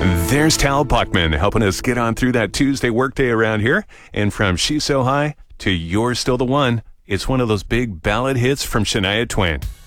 There's Tal Buckman helping us get on through that Tuesday workday around here. And from She's So High to You're Still the One, it's one of those big ballad hits from Shania Twain.